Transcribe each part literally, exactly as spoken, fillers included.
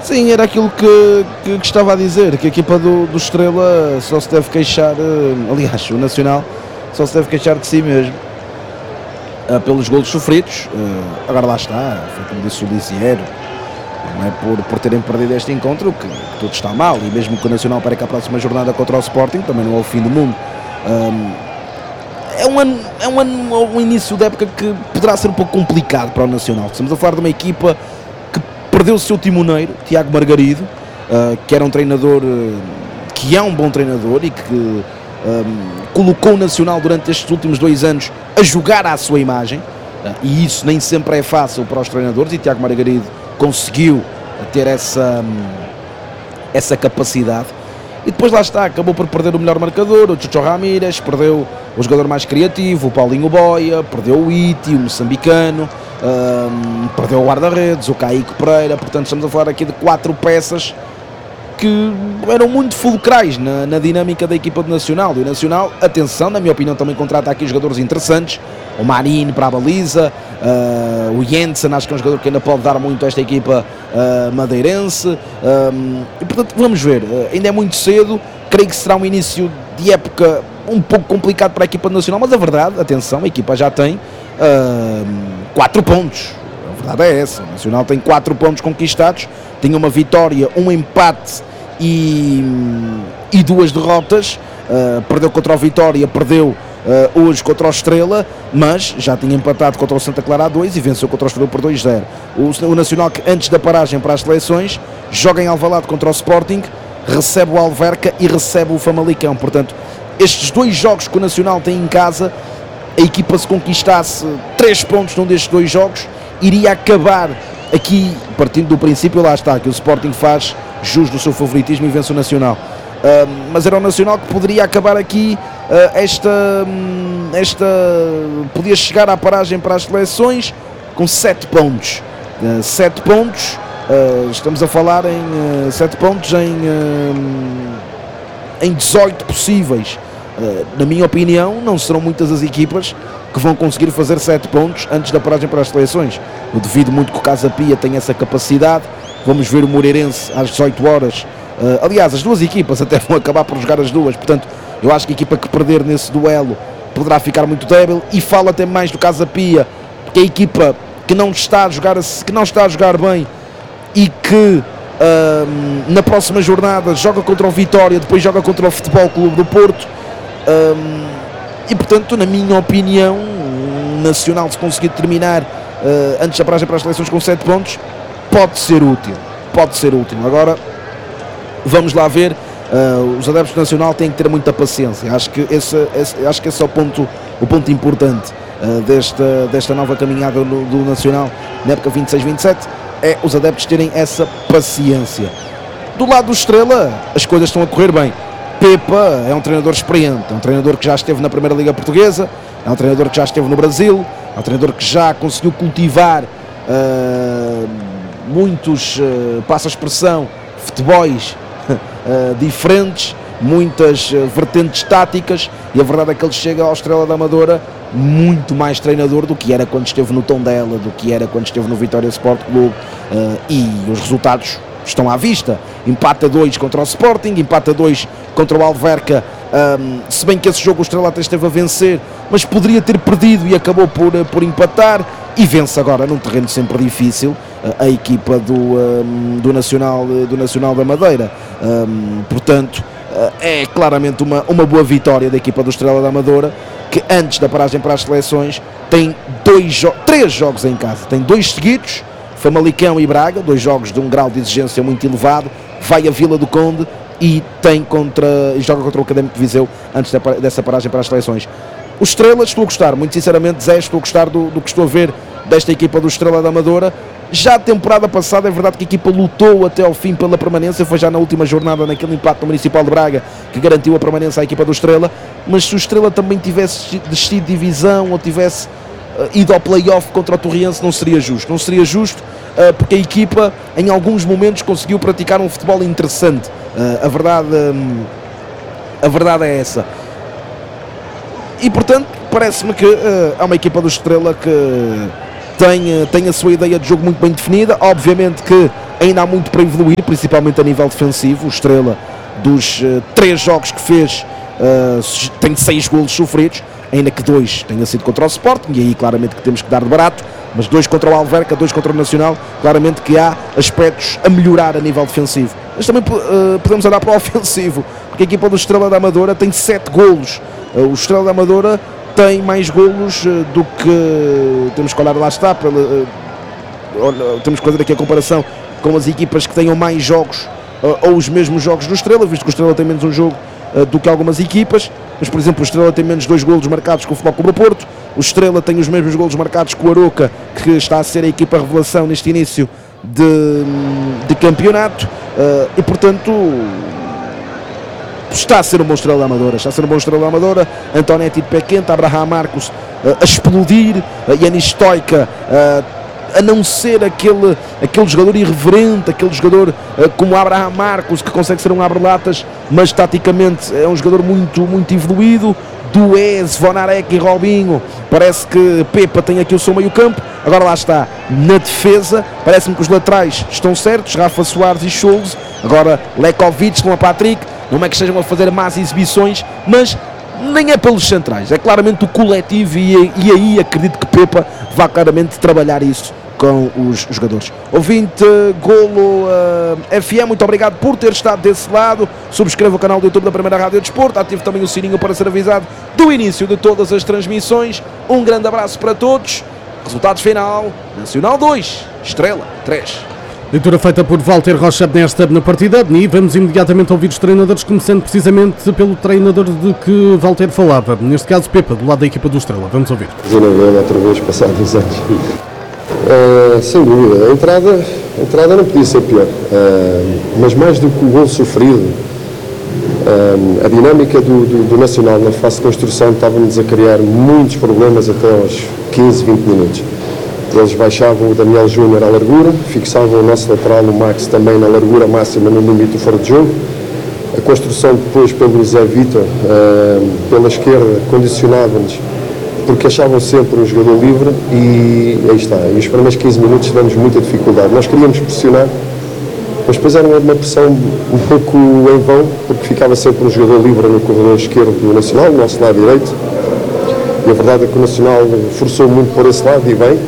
Sim, era aquilo que, que, que estava a dizer, que a equipa do, do Estrela só se deve queixar, aliás, o Nacional só se deve queixar de si mesmo, uh, pelos golos sofridos. Uh, agora lá está, foi como disse o Lisiero, não é por, por terem perdido este encontro que, que tudo está mal, e mesmo que o Nacional perca a próxima jornada contra o Sporting, também não é o fim do mundo. Um, é um ano, é um ano, um início de época que poderá ser um pouco complicado para o Nacional. Estamos a falar de uma equipa que perdeu o seu timoneiro, Tiago Margarido, uh, que era um treinador, uh, que é um bom treinador e que um, colocou o Nacional durante estes últimos dois anos a jogar à sua imagem, uh, e isso nem sempre é fácil para os treinadores, e Tiago Margarido conseguiu ter essa, um, essa capacidade. E depois lá está, acabou por perder o melhor marcador, o Chucho Ramírez, perdeu o jogador mais criativo, o Paulinho Boia, perdeu o Iti, o moçambicano, um, perdeu o guarda-redes, o Caíco Pereira. Portanto, estamos a falar aqui de quatro peças que eram muito fulcrais na, na dinâmica da equipa do Nacional. E o Nacional, atenção, na minha opinião, também contrata aqui jogadores interessantes, o Marinho para a baliza, uh, o Jensen, acho que é um jogador que ainda pode dar muito a esta equipa uh, madeirense, um, e portanto vamos ver, uh, ainda é muito cedo, creio que será um início de época um pouco complicado para a equipa nacional, mas a verdade, atenção, a equipa já tem uh, quatro pontos, a verdade é essa, o Nacional tem quatro pontos conquistados, tem uma vitória, um empate e, e duas derrotas, uh, perdeu contra o Vitória, perdeu Uh, hoje contra o Estrela, mas já tinha empatado contra o Santa Clara a dois e venceu contra o Estrela por dois a zero. O, o Nacional, que antes da paragem para as seleções, joga em Alvalade contra o Sporting, recebe o Alverca e recebe o Famalicão. Portanto, estes dois jogos que o Nacional tem em casa, a equipa, se conquistasse três pontos num destes dois jogos, iria acabar aqui, partindo do princípio, lá está, que o Sporting faz jus do seu favoritismo e vence o Nacional. Uh, mas era o Nacional que poderia acabar aqui uh, esta, um, esta podia chegar à paragem para as seleções com sete pontos, uh, sete pontos, uh, estamos a falar em uh, sete pontos em, uh, em dezoito possíveis. Uh, na minha opinião, não serão muitas as equipas que vão conseguir fazer sete pontos antes da paragem para as seleções. Eu duvido muito que o Casa Pia tenha essa capacidade. Vamos ver o Moreirense às dezoito horas. Uh, aliás, as duas equipas até vão acabar por jogar as duas, portanto, eu acho que a equipa que perder nesse duelo poderá ficar muito débil, e falo até mais do Casa Pia, porque a equipa que não está a jogar, que não está a jogar bem e que uh, na próxima jornada joga contra o Vitória, depois joga contra o Futebol Clube do Porto, uh, e portanto, na minha opinião, o Nacional, se conseguir terminar uh, antes da paragem para as seleções com sete pontos, pode ser útil, pode ser útil. Agora vamos lá ver, uh, os adeptos do Nacional têm que ter muita paciência. Acho que esse, esse, acho que esse é o ponto, o ponto importante uh, desta, desta nova caminhada do, do Nacional na época vinte e seis vinte e sete, é os adeptos terem essa paciência. Do lado do Estrela, as coisas estão a correr bem. Pepa é um treinador experiente, é um treinador que já esteve na Primeira Liga Portuguesa, é um treinador que já esteve no Brasil, é um treinador que já conseguiu cultivar uh, muitos, uh, passa a expressão, futebols Uh, diferentes, muitas uh, vertentes táticas, e a verdade é que ele chega ao Estrela da Amadora muito mais treinador do que era quando esteve no Tondela, do que era quando esteve no Vitória Sport Clube, uh, e os resultados estão à vista. Empata dois contra o Sporting, empata dois contra o Alverca, um, se bem que esse jogo o Estrela até esteve a vencer, mas poderia ter perdido e acabou por, uh, por empatar, e vence agora num terreno sempre difícil a equipa do, um, do, Nacional, do Nacional da Madeira. Um, portanto, é claramente uma, uma boa vitória da equipa do Estrela da Amadora, que antes da paragem para as seleções tem dois jo- três jogos em casa, tem dois seguidos, Famalicão e Braga, dois jogos de um grau de exigência muito elevado, vai a Vila do Conde e tem contra, e joga contra o Académico de Viseu antes da, dessa paragem para as seleções. O Estrela, estou a gostar, muito sinceramente, Zé, estou a gostar do, do que estou a ver desta equipa do Estrela da Amadora. Já a temporada passada é verdade que a equipa lutou até ao fim pela permanência, foi já na última jornada, naquele empate no Municipal de Braga, que garantiu a permanência à equipa do Estrela, mas se o Estrela também tivesse descido de divisão ou tivesse uh, ido ao play-off contra o Torriense, não seria justo, não seria justo, uh, porque a equipa em alguns momentos conseguiu praticar um futebol interessante, uh, a verdade, um, a verdade é essa. E portanto, parece-me que uh, é uma equipa do Estrela que tem, tem a sua ideia de jogo muito bem definida. Obviamente que ainda há muito para evoluir, principalmente a nível defensivo. O Estrela, dos uh, três jogos que fez, uh, tem seis golos sofridos, ainda que dois tenha sido contra o Sporting, e aí claramente que temos que dar de barato, mas dois contra o Alverca, dois contra o Nacional, claramente que há aspectos a melhorar a nível defensivo. Mas também uh, podemos olhar para o ofensivo, porque a equipa do Estrela da Amadora tem sete golos. Uh, o Estrela da Amadora tem mais golos uh, do que... Temos que olhar, lá está, pela, uh, olha, temos que fazer aqui a comparação com as equipas que tenham mais jogos, uh, ou os mesmos jogos do Estrela, visto que o Estrela tem menos um jogo uh, do que algumas equipas. Mas, por exemplo, o Estrela tem menos dois golos marcados que o Futebol Clube do Porto. O Estrela tem os mesmos golos marcados que o Aroca, que está a ser a equipa revelação neste início de, de campeonato. Uh, e, portanto, está a ser um bom Estrela da Amadora. Está a ser um bom Estrela da Amadora. Antonetti de pé quente, Abraham Marcos uh, a explodir, uh, Yanis Stoica uh, a não ser aquele, aquele jogador irreverente, aquele jogador uh, como Abraham Marcos, que consegue ser um abre-latas, mas taticamente é um jogador muito, muito evoluído. Duez, Vonarek e Robinho, parece que Pepa tem aqui o seu meio campo. Agora lá está, na defesa, parece-me que os laterais estão certos, Rafa Soares e Scholz. Agora Lekovic com a Patrick, não é que estejam a fazer más exibições, mas nem é pelos centrais, é claramente o coletivo, e, e aí acredito que Pepa vai claramente trabalhar isso com os jogadores. Ouvinte Golo uh, F M, muito obrigado por ter estado desse lado. Subscreva o canal do YouTube da Primeira Rádio Desporto, ative também o sininho para ser avisado do início de todas as transmissões. Um grande abraço para todos. Resultados final: Nacional dois, Estrela três. Leitura feita por Walter Rocha nesta na partida, e vamos imediatamente ouvir os treinadores, começando precisamente pelo treinador de que Walter falava, neste caso Pepa, do lado da equipa do Estrela. Vamos ouvir. Zona Velha, outra vez, passados anos. Uh, sem dúvida, a entrada, a entrada não podia ser pior, uh, mas mais do que o gol sofrido, uh, a dinâmica do, do, do Nacional na fase de construção estava-nos a criar muitos problemas até aos quinze, vinte minutos. Eles baixavam o Daniel Júnior à largura, fixavam o nosso lateral, o Max, também na largura máxima no limite do fora de jogo. A construção depois pelo Zé Vitor, uh, pela esquerda, condicionava-nos porque achavam sempre um jogador livre, e aí está. E os primeiros quinze minutos tivemos muita dificuldade. Nós queríamos pressionar, mas depois era uma pressão um pouco em vão, porque ficava sempre um jogador livre no corredor esquerdo do Nacional, no nosso lado direito. E a verdade é que o Nacional forçou muito por esse lado, e bem.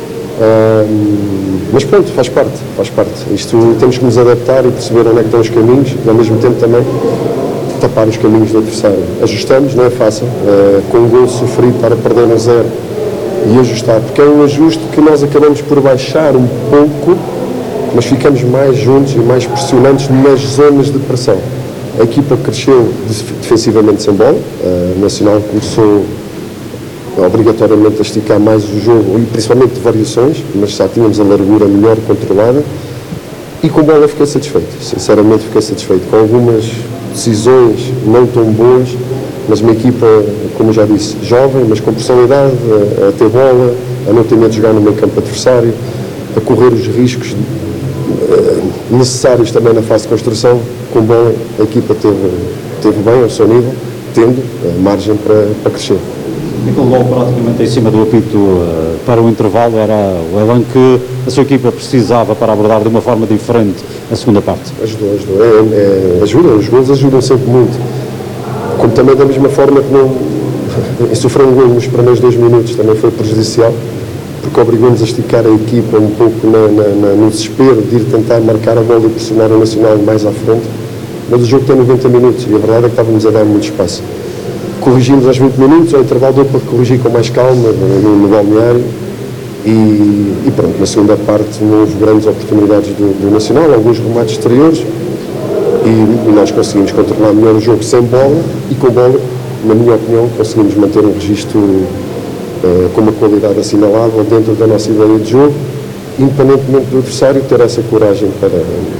Um, mas pronto, faz parte, faz parte. Isto temos que nos adaptar e perceber onde é que estão os caminhos, e ao mesmo tempo também tapar os caminhos do adversário. Ajustamos, não é fácil, uh, com um gol sofrido para perder um zero e ajustar, porque é um ajuste que nós acabamos por baixar um pouco, mas ficamos mais juntos e mais pressionantes nas zonas de pressão. A equipa cresceu defensivamente sem bola, uh, o Nacional começou obrigatoriamente a esticar mais o jogo, e principalmente de variações, mas já tínhamos a largura melhor controlada, e com bola fiquei satisfeito, sinceramente fiquei satisfeito, com algumas decisões não tão boas, mas uma equipa, como eu já disse, jovem, mas com personalidade, a, a ter bola, a não ter medo de jogar no meio campo adversário, a correr os riscos uh, necessários também na fase de construção. Com bola a equipa teve, teve bem ao seu nível, tendo uh, margem para, para crescer. Aquele gol praticamente em cima do apito uh, para o intervalo era o elan que a sua equipa precisava para abordar de uma forma diferente a segunda parte. Ajudou, ajudou. É, é, ajuda, os gols ajudam sempre muito. Como também da mesma forma que não sofrer um gol nos primeiros dois minutos também foi prejudicial, porque obrigou-nos a esticar a equipa um pouco na, na, na, no desespero de ir tentar marcar a bola e pressionar o Nacional mais à frente. Mas o jogo tem noventa minutos e a verdade é que estávamos a dar muito espaço. Corrigimos aos vinte minutos, ao intervalo deu para corrigir com mais calma no, no balneário, e, e pronto, na segunda parte não houve grandes oportunidades do, do Nacional, alguns remates exteriores, e, e nós conseguimos controlar melhor o jogo sem bola, e com bola, na minha opinião, conseguimos manter um registro uh, com uma qualidade assinalável dentro da nossa ideia de jogo, independentemente do adversário, ter essa coragem para,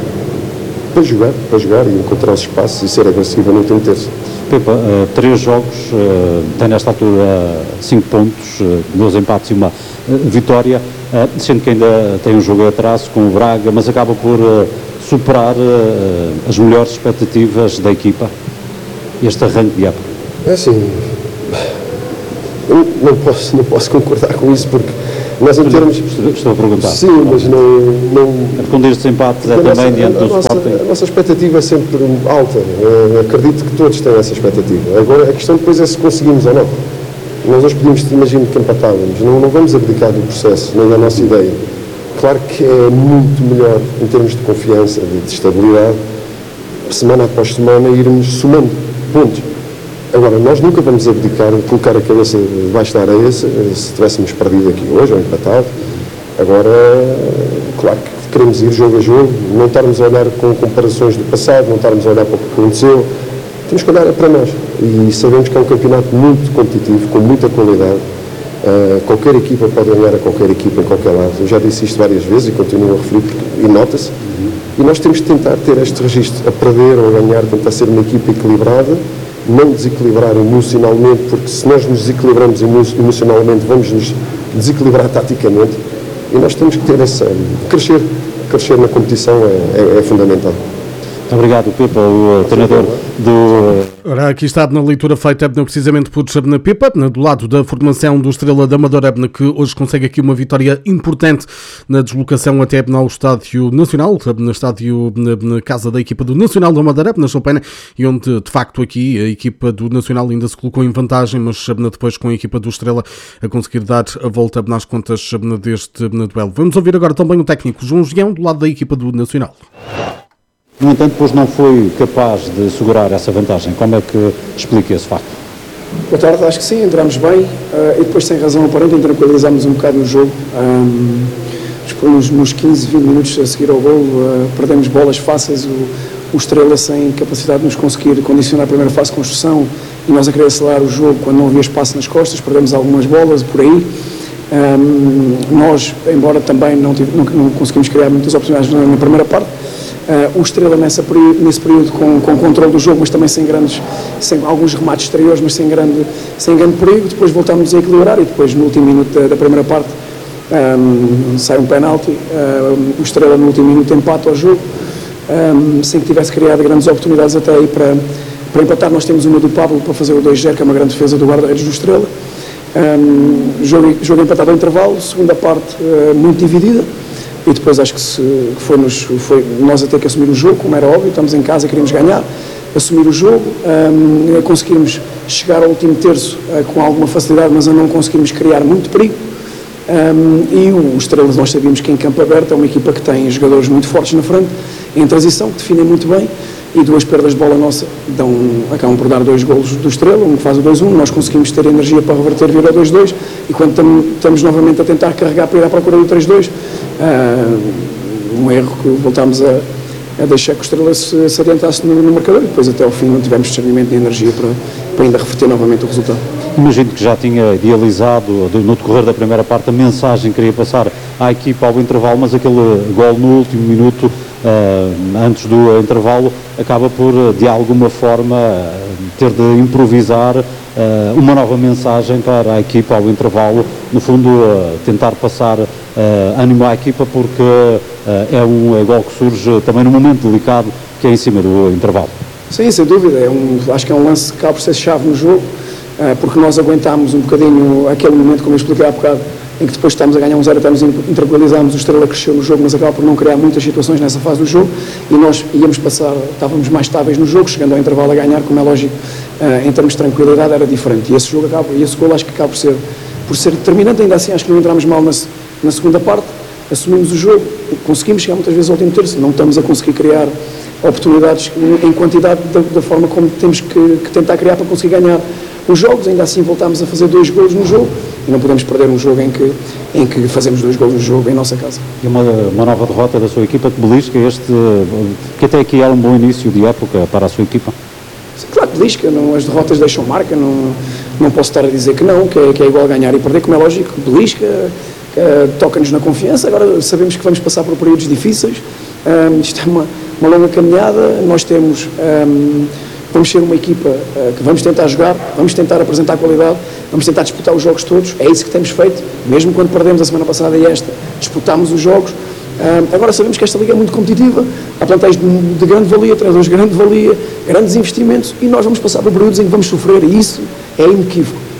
para jogar, para jogar e encontrar os espaços e ser agressivo no último terço. Pepa, uh, três jogos, uh, tem nesta altura uh, cinco pontos, uh, dois empates e uma uh, vitória, uh, sendo que ainda tem um jogo atrás com o Braga, mas acaba por uh, superar uh, as melhores expectativas da equipa, este arranque de época. É assim, Eu não posso, não posso concordar com isso, porque nós em termos... Estou, estou a perguntar. Sim, mas não... não com estes empates é a também nossa, diante a do nossa, Sporting. A nossa expectativa é sempre alta. Uh, acredito que todos têm essa expectativa. Agora, a questão depois é se conseguimos ou não. Nós hoje podíamos, imagino que empatávamos. Não, não vamos abdicar do processo, nem da nossa ideia. Claro que é muito melhor, em termos de confiança, de, de estabilidade, semana após semana, irmos somando pontos. Agora, nós nunca vamos abdicar de colocar a cabeça debaixo da areia se, se tivéssemos perdido aqui hoje ou empatado. Agora, claro que queremos ir jogo a jogo, não estarmos a olhar com comparações do passado, não estarmos a olhar para o que aconteceu. Temos que olhar para nós e sabemos que é um campeonato muito competitivo, com muita qualidade. Uh, qualquer equipa pode ganhar a qualquer equipa em qualquer lado. Eu já disse isto várias vezes e continuo a referir porque, e nota-se. Uhum. E nós temos de tentar ter este registro, a perder ou a ganhar, tentar ser uma equipa equilibrada, não desequilibrar emocionalmente, porque se nós nos desequilibramos emocionalmente, vamos nos desequilibrar taticamente. E nós temos que ter essa... Crescer, crescer na competição é, é, é fundamental. Muito obrigado, Pepa, o treinador do... Ora, aqui está na leitura feita precisamente por Xabna Pepa, do lado da formação do Estrela da Amadora, que hoje consegue aqui uma vitória importante na deslocação até ao Estádio Nacional, no estádio, na casa da equipa do Nacional da Amadora, na Chopena, e onde, de facto, aqui a equipa do Nacional ainda se colocou em vantagem, mas Xabna depois com a equipa do Estrela a conseguir dar a volta nas contas Xabna deste duelo. Vamos ouvir agora também o técnico João Gião, do lado da equipa do Nacional. No entanto, depois não foi capaz de segurar essa vantagem. Como é que explica esse facto? Boa tarde, acho que sim, entramos bem uh, e depois, sem razão aparente, tranquilizámos um bocado no jogo. Um, nos, nos quinze, vinte minutos a seguir ao gol, uh, perdemos bolas fáceis, o, o Estrela sem capacidade de nos conseguir condicionar a primeira fase de construção e nós a querer acelerar o jogo quando não havia espaço nas costas, perdemos algumas bolas por aí. Um, nós, embora também não, tive, não, não conseguimos criar muitas oportunidades na, na primeira parte, Uh, o Estrela nessa período, nesse período com, com controle do jogo, mas também sem grandes, sem alguns remates exteriores, mas sem grande, sem grande perigo. Depois voltámos a equilibrar e depois no último minuto da, da primeira parte um, sai um penalti, uh, o Estrela no último minuto empata ao jogo, um, sem que tivesse criado grandes oportunidades até aí para, para empatar. Nós temos uma do Pablo para fazer o dois zero, que é uma grande defesa do guarda-redes do Estrela. Um, jogo, jogo empatado ao intervalo, segunda parte uh, muito dividida. E depois acho que, se, que foi, nos, foi nós a ter que assumir o jogo, como era óbvio, estamos em casa, queríamos ganhar, assumir o jogo, um, conseguimos chegar ao último terço uh, com alguma facilidade, mas a não conseguimos criar muito perigo. Um, e o Estrelas, nós sabíamos que em campo aberto é uma equipa que tem jogadores muito fortes na frente, em transição, que definem muito bem, e duas perdas de bola nossa dão, acabam por dar dois golos do Estrela, um que faz o dois um, nós conseguimos ter energia para reverter vir ao dois dois, e quando tam, estamos novamente a tentar carregar para ir à procura do três dois, uh, um erro que voltámos a, a deixar que o Estrela se, se adiantasse no, no marcador, e depois até ao fim não tivemos discernimento de energia para, para ainda reverter novamente o resultado. Imagino que já tinha idealizado no decorrer da primeira parte a mensagem que queria passar à equipa ao intervalo, mas aquele gol no último minuto, uh, antes do intervalo, acaba por, de alguma forma, ter de improvisar uh, uma nova mensagem para a equipa ao intervalo, no fundo uh, tentar passar uh, ânimo à equipa, porque uh, é um gol que surge também num momento delicado, que é em cima do intervalo. Sim, sem dúvida, é um, acho que é um lance que acaba por ser chave no jogo, porque nós aguentámos um bocadinho aquele momento, como eu expliquei há bocado, em que depois estamos a ganhar um zero, até nos intranquilizámos, o Estrela cresceu no jogo, mas acaba por não criar muitas situações nessa fase do jogo, e nós íamos passar, estávamos mais estáveis no jogo, chegando ao intervalo a ganhar, como é lógico, em termos de tranquilidade era diferente, e esse jogo acaba, e esse gol acho que acaba por ser, por ser determinante, ainda assim acho que não entramos mal na, na segunda parte, assumimos o jogo, conseguimos chegar muitas vezes ao último terço, não estamos a conseguir criar oportunidades em quantidade da, da forma como temos que, que tentar criar para conseguir ganhar os jogos, ainda assim voltámos a fazer dois golos no jogo e não podemos perder um jogo em que, em que fazemos dois golos no jogo em nossa casa. E uma, uma nova derrota da sua equipa, que belisca este, que até aqui era um bom início de época para a sua equipa? Sim, claro que belisca, não, as derrotas deixam marca, não, não posso estar a dizer que não, que é, que é igual ganhar e perder, como é lógico, belisca, uh, toca-nos na confiança, agora sabemos que vamos passar por períodos difíceis, um, isto é uma, uma longa caminhada, nós temos... Um, Vamos ser uma equipa uh, que vamos tentar jogar, vamos tentar apresentar qualidade, vamos tentar disputar os jogos todos, é isso que temos feito, mesmo quando perdemos a semana passada e esta, disputámos os jogos. Uh, agora sabemos que esta liga é muito competitiva, há plantéis de, de grande valia, treinadores de grande valia, grandes investimentos, e nós vamos passar por períodos em que vamos sofrer, e isso é inequívoco.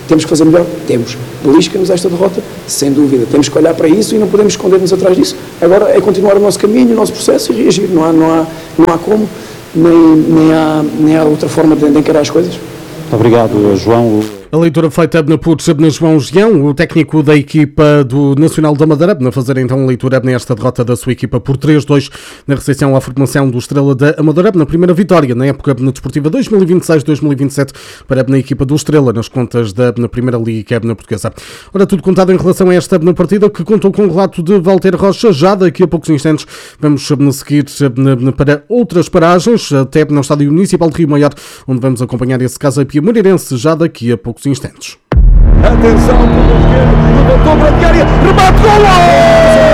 Temos que fazer melhor? Temos. Belisca-nos esta derrota? Sem dúvida. Temos que olhar para isso e não podemos esconder-nos atrás disso. Agora é continuar o nosso caminho, o nosso processo e reagir. Não há, não há, não há como, nem, nem, há, nem há outra forma de, de encarar as coisas. Obrigado, João. A leitura feita na Putos, na João Gião, o técnico da equipa do Nacional da Madeira, na fazer então a leitura nesta derrota da sua equipa por três a dois na recepção à formação do Estrela da Amadora, na primeira vitória na época desportiva dois mil e vinte e seis dois mil e vinte e sete para a equipa do Estrela nas contas da na Primeira Liga, que é na portuguesa. Ora, tudo contado em relação a esta na partida, que contou com o relato de Walter Rocha. Já daqui a poucos instantes vamos seguir para outras paragens, até no Estádio Municipal de Rio Maior, onde vamos acompanhar esse caso a Pia Moreirense já daqui a poucos instantes. Atenção, por esquerdo, levantou para a área, remate, golo!